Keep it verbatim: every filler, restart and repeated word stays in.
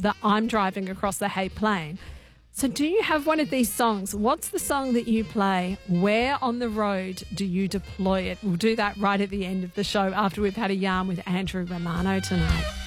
that I'm driving across the Hay Plain. So do you have one of these songs? What's the song that you play? Where on the road do you deploy it? We'll do that right at the end of the show after we've had a yarn with Andrew Romano tonight.